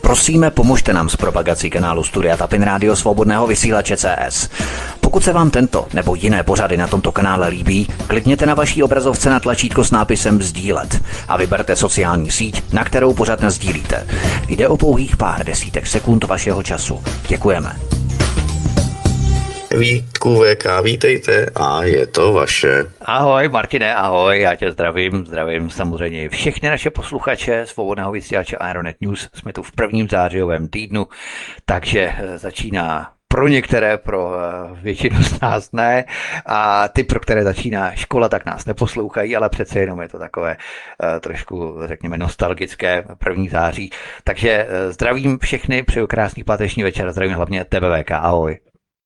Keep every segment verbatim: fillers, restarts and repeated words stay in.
Prosíme, pomožte nám s propagací kanálu Studia Tapin Rádio Svobodného vysílače C S. Pokud se vám tento nebo jiné pořady na tomto kanále líbí, klikněte na vaší obrazovce na tlačítko s nápisem sdílet a vyberte sociální síť, na kterou pořad nasdílíte. Jde o pouhých pár desítek sekund vašeho času. Děkujeme. Vítku V K, vítejte a je to vaše. Ahoj Martine, ahoj, já tě zdravím, zdravím samozřejmě všechny naše posluchače Svobodného vysílače Aeronet News. Jsme tu v prvním zářijovém týdnu, takže začíná pro některé, pro většinu z nás ne, a ty, pro které začíná škola, tak nás neposlouchají, ale přece jenom je to takové trošku, řekněme, nostalgické první září. Takže zdravím všechny, přeju krásný páteční večer, zdravím hlavně tebe V K, ahoj.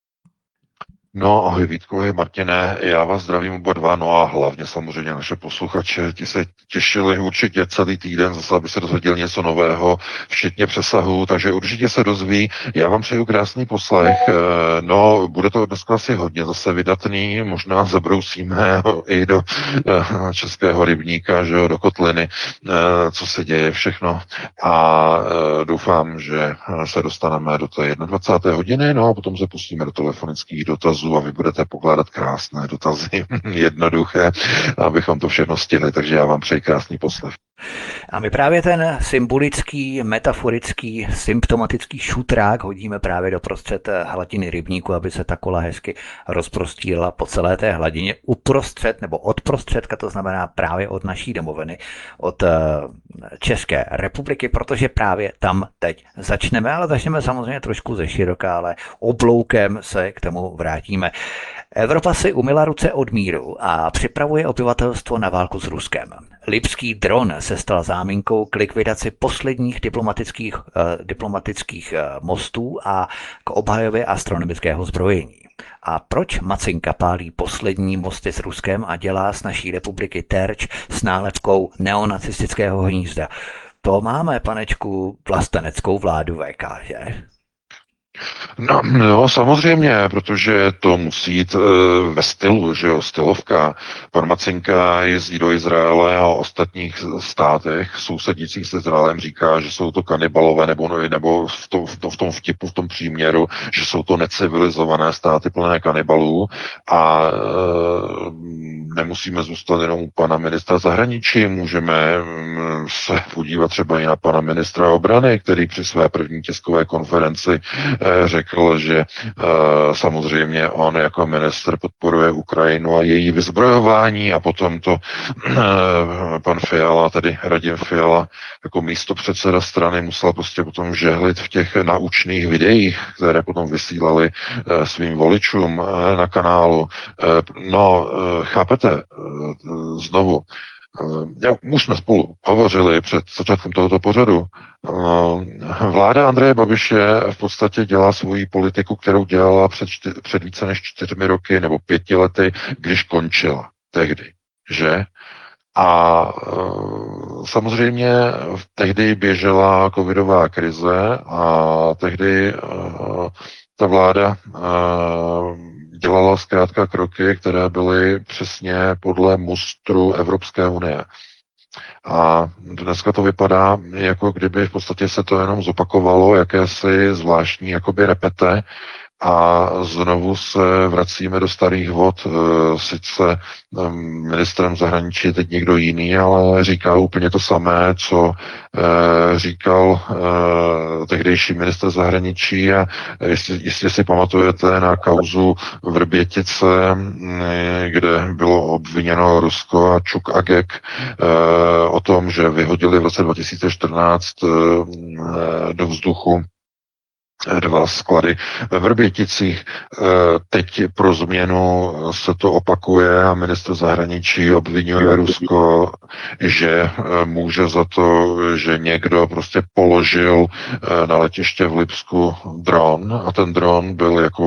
No, ahoj Vítku, ahoj Martine, já vás zdravím oba dva, no a hlavně samozřejmě naše posluchače, ti se těšili určitě celý týden, zase aby se dozvěděl něco nového, včetně přesahu, takže určitě se dozví. Já vám přeju krásný poslech, no, bude to dneska asi hodně zase vydatný, možná zabrousíme i do českého rybníka, že jo, do kotliny, co se děje všechno, a doufám, že se dostaneme do té dvacáté jedné hodiny, no a potom se pustíme do telefonických dotazů a vy budete pokládat krásné dotazy, jednoduché, abychom to všechno stihli, takže já vám přeji krásný poslech. A my právě ten symbolický, metaforický, symptomatický šutrák hodíme právě do prostřed hladiny rybníku, aby se ta kola hezky rozprostírala po celé té hladině uprostřed nebo od prostředka, to znamená právě od naší domoviny, od České republiky, protože právě tam teď začneme, ale začneme samozřejmě trošku ze široka, ale obloukem se k tomu vrátíme. Evropa si umyla ruce od míru a připravuje obyvatelstvo na válku s Ruskem. Lipský dron se stal záminkou k likvidaci posledních diplomatických, eh, diplomatických eh, mostů a k obhajově astronomického zbrojení. A proč Macinka pálí poslední mosty s Ruskem a dělá z naší republiky terč s nálepkou neonacistického hnízda? To máme, panečku, vlasteneckou vládu V K, že? No, no, samozřejmě, protože to musí jít e, ve stylu, že jo, stylovka. Pan Macinka jezdí do Izraele a o ostatních státech sousedících s Izraelem říká, že jsou to kanibalové, nebo, nebo v, to, v, to, v tom vtipu, v tom příměru, že jsou to necivilizované státy plné kanibalů, a e, nemusíme zůstat jenom u pana ministra zahraničí, můžeme se podívat třeba i na pana ministra obrany, který při své první tiskové konferenci řekl, že uh, samozřejmě on jako ministr podporuje Ukrajinu a její vyzbrojování, a potom to uh, pan Fiala, tedy Radim Fiala, jako místopředseda strany musel prostě potom žehlit v těch naučných videích, které potom vysílali uh, svým voličům uh, na kanálu. Uh, no, uh, chápete, uh, znovu, Já, už jsme spolu hovořili před začátkem tohoto pořadu. Vláda Andreje Babiše v podstatě dělá svoji politiku, kterou dělala před, čty, před více než čtyřmi roky nebo pěti lety, když končila tehdy, že? A samozřejmě tehdy běžela covidová krize a tehdy ta vláda dělala zkrátka kroky, které byly přesně podle mustru Evropské unie. A dneska to vypadá, jako kdyby v podstatě se to jenom zopakovalo, jakési zvláštní jakoby repete, a znovu se vracíme do starých vod. Sice ministrem zahraničí je teď někdo jiný, ale říká úplně to samé, co říkal tehdejší ministr zahraničí. A jestli, jestli si pamatujete na kauzu Vrbětice, kde bylo obviněno Rusko a Čuk a Gek o tom, že vyhodili v roce dva tisíce čtrnáct do vzduchu dva sklady ve Vrběticích. Teď pro změnu se to opakuje a ministr zahraničí obvinuje Rusko, že může za to, že někdo prostě položil na letiště v Lipsku dron, a ten dron byl jako